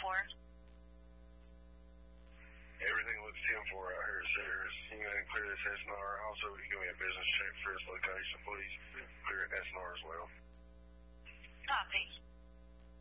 Everything looks 10-4 out here at Sears. You go ahead and clear this SNR. Also, you give me a business check for this location, please. Clear SNR as well. Copy.